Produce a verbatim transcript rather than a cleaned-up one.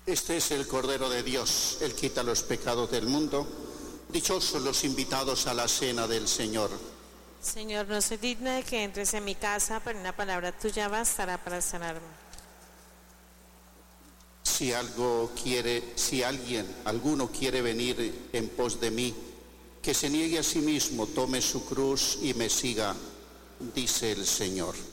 Este es el Cordero de Dios, Él quita los pecados del mundo. Dichosos los invitados a la cena del Señor. Señor, no soy digna de que entres en mi casa, pero una palabra tuya bastará para sanarme. Si algo quiere, si alguien, alguno quiere venir en pos de mí, que se niegue a sí mismo, tome su cruz y me siga, dice el Señor.